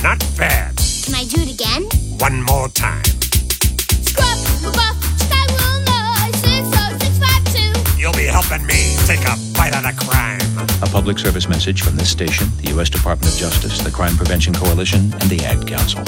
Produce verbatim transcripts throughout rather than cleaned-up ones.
Not bad. Can I do it again? One more time. Scrub, rebuff, Chicago, Illinois, six oh six five two. You'll be helping me take a bite out of crime. A public service message from this station, the U S Department of Justice, the Crime Prevention Coalition, and the Ad Council.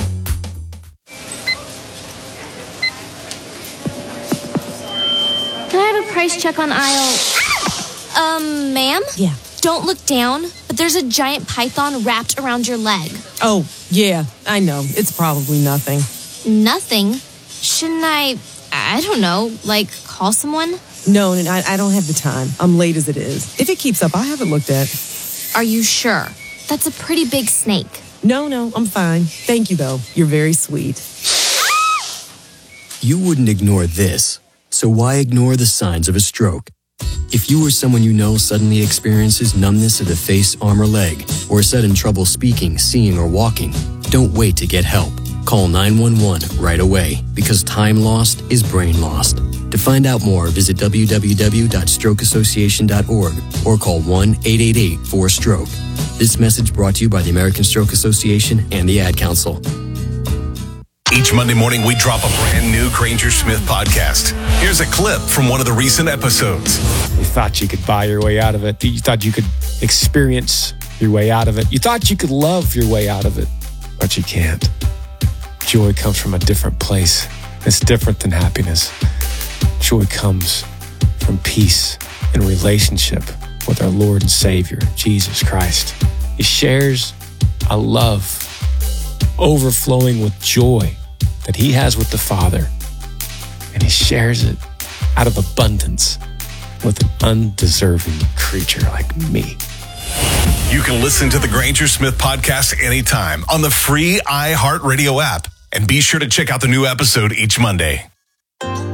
Can I have a price check on aisle... Um, ma'am? Yeah. Don't look down, but there's a giant python wrapped around your leg. Oh, yeah, I know. It's probably nothing. Nothing? Shouldn't I, I don't know, like, call someone? No, I, I don't have the time. I'm late as it is. If it keeps up, I'll have it looked at. Are you sure? That's a pretty big snake. No, no, I'm fine. Thank you, though. You're very sweet. You wouldn't ignore this, so why ignore the signs of a stroke? If you or someone you know suddenly experiences numbness of the face, arm, or leg, or sudden trouble speaking, seeing, or walking, don't wait to get help. Call nine one one right away, because time lost is brain lost. To find out more, visit w w w dot stroke association dot org or call one eight eight eight four stroke. This message brought to you by the American Stroke Association and the Ad Council. Each Monday morning, we drop a brand new Granger Smith podcast. Here's a clip from one of the recent episodes. You thought you could buy your way out of it. You thought you could experience your way out of it. You thought you could love your way out of it, but you can't. Joy comes from a different place. It's different than happiness. Joy comes from peace and relationship with our Lord and Savior, Jesus Christ. He shares a love overflowing with joy that he has with the Father, and he shares it out of abundance with an undeserving creature like me. You can listen to the Granger Smith podcast anytime on the free iHeartRadio app, and be sure to check out the new episode each Monday.